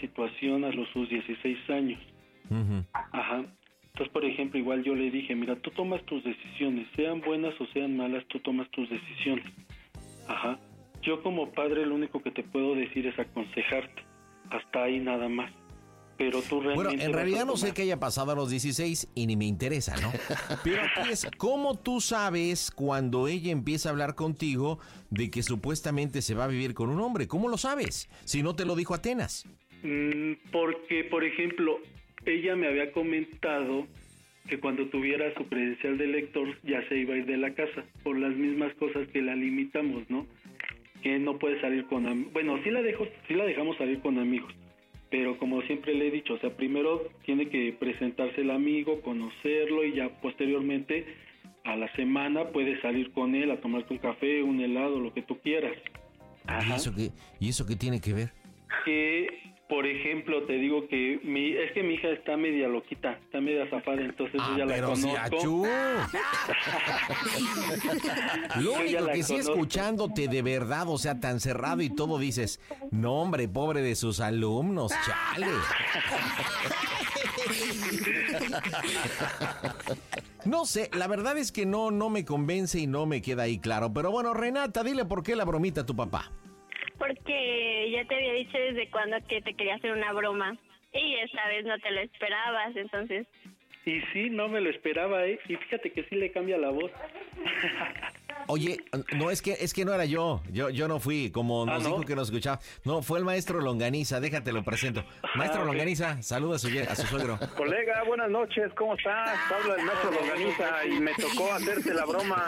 situación a sus 16 años. Uh-huh. Ajá. Entonces, por ejemplo, igual yo le dije, mira, tú tomas tus decisiones, sean buenas o sean malas, tú tomas tus decisiones. Ajá. Yo como padre lo único que te puedo decir es aconsejarte. Hasta ahí nada más. Pero tú realmente... Bueno, en realidad no sé qué haya pasado a los 16 y ni me interesa, ¿no? Pero aquí es, ¿cómo tú sabes cuando ella empieza a hablar contigo de que supuestamente se va a vivir con un hombre? ¿Cómo lo sabes? Si no te lo dijo Atenas. Porque, por ejemplo, ella me había comentado que cuando tuviera su credencial de lector ya se iba a ir de la casa, por las mismas cosas que la limitamos, ¿no? Que no puede salir con amigos. Bueno, sí la dejamos salir con amigos, pero como siempre le he dicho, o sea, primero tiene que presentarse el amigo, conocerlo y ya posteriormente a la semana puedes salir con él a tomarte un café, un helado, lo que tú quieras. Ajá. ¿Y eso qué tiene que ver? Que, por ejemplo, te digo que es que mi hija está media loquita, está media zafada, entonces yo ya la conozco. Lo único que sí, escuchándote de verdad, o sea, tan cerrado y todo, dices, no hombre, pobre de sus alumnos, chale. No sé, la verdad es que no me convence y no me queda ahí claro. Pero bueno, Renata, dile por qué la bromita a tu papá. Porque ya te había dicho desde cuando que te quería hacer una broma y esta vez no te lo esperabas, entonces... Y sí, no me lo esperaba, ¿eh? Y fíjate que sí le cambia la voz. Oye, no, es que no era yo no fui, como nos dijo que nos escuchaba. No, fue el maestro Longaniza, déjate lo presento. Maestro Longaniza, saluda a su suegro. Colega, buenas noches, ¿cómo estás? Habla el maestro Longaniza y me tocó hacerte la broma.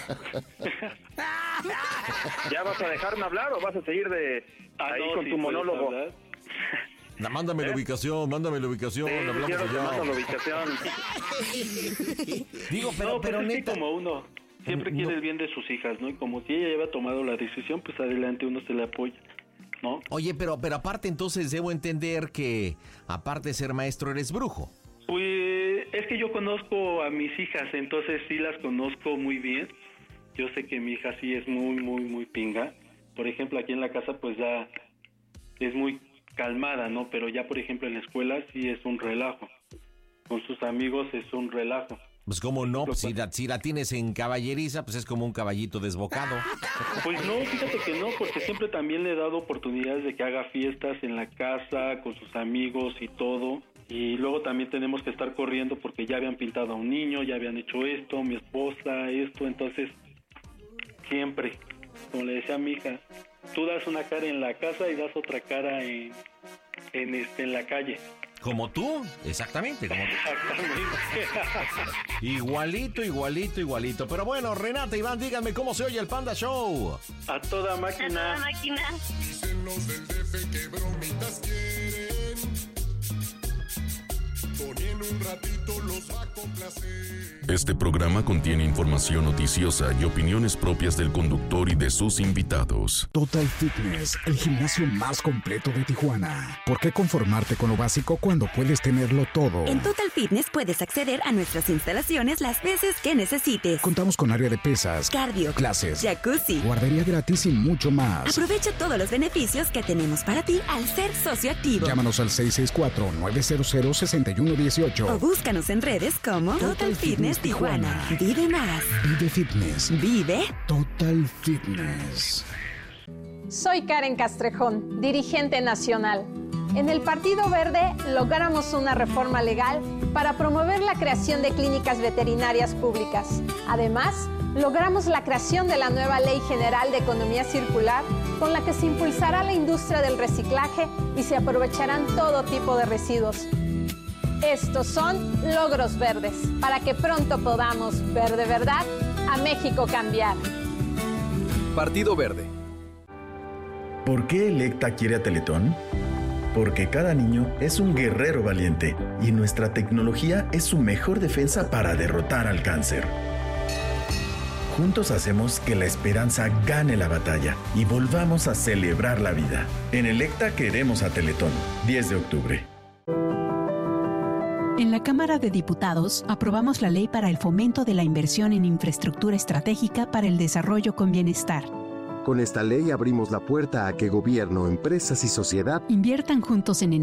¿Ya vas a dejarme hablar o vas a seguir con tu monólogo? Mándame la ubicación. Mando la ubicación. Digo, pero pues neta, como uno siempre quiere el bien de sus hijas, ¿no? Y como si ella ya había tomado la decisión, pues adelante uno se le apoya, ¿no? Oye, pero aparte entonces debo entender que aparte de ser maestro eres brujo. Pues es que yo conozco a mis hijas, entonces sí las conozco muy bien. Yo sé que mi hija sí es muy, muy, muy pinga. Por ejemplo, aquí en la casa pues ya es muy calmada, ¿no? Pero ya, por ejemplo, en la escuela sí es un relajo. Con sus amigos es un relajo. Pues como no, pues, si la tienes en caballeriza, pues es como un caballito desbocado. Pues no, fíjate que no, porque siempre también le he dado oportunidades de que haga fiestas en la casa, con sus amigos y todo. Y luego también tenemos que estar corriendo porque ya habían pintado a un niño, ya habían hecho esto, mi esposa, esto. Entonces, siempre, como le decía a mi hija, tú das una cara en la casa y das otra cara en la calle. Como tú, exactamente, como tú. Igualito. Pero bueno, Renata, Iván, díganme cómo se oye el Panda Show. A toda máquina. Dicen los del DF que bromitas quieren. Poniendo un ratito los va a complacer. Este programa contiene información noticiosa y opiniones propias del conductor y de sus invitados. Total Fitness, el gimnasio más completo de Tijuana. ¿Por qué conformarte con lo básico cuando puedes tenerlo todo? En Total Fitness puedes acceder a nuestras instalaciones las veces que necesites. Contamos con área de pesas, cardio, clases, jacuzzi, guardería gratis y mucho más. Aprovecha todos los beneficios que tenemos para ti al ser socio activo. Llámanos al 664-900-6118 o búscanos en redes como Total Fitness Tijuana. Vive más. Vive Fitness. Vive Total Fitness. Soy Karen Castrejón, dirigente nacional. En el Partido Verde logramos una reforma legal para promover la creación de clínicas veterinarias públicas. Además, logramos la creación de la nueva Ley General de Economía Circular, con la que se impulsará la industria del reciclaje y se aprovecharán todo tipo de residuos. Estos son logros verdes, para que pronto podamos ver de verdad a México cambiar. Partido Verde. ¿Por qué Electa quiere a Teletón? Porque cada niño es un guerrero valiente y nuestra tecnología es su mejor defensa para derrotar al cáncer. Juntos hacemos que la esperanza gane la batalla y volvamos a celebrar la vida. En Electa queremos a Teletón. 10 de octubre. En la Cámara de Diputados aprobamos la ley para el fomento de la inversión en infraestructura estratégica para el desarrollo con bienestar. Con esta ley abrimos la puerta a que gobierno, empresas y sociedad inviertan juntos en